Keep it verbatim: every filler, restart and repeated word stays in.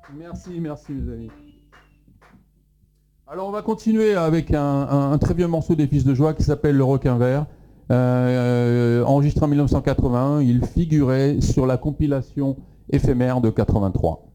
Merci, merci mes amis. Alors on va continuer avec un, un, un très vieux morceau des Fils de Joie qui s'appelle Le Requin Vert. Euh, enregistré en mille neuf cent quatre-vingt-un, il figurait sur la compilation éphémère de quatre-vingt-trois.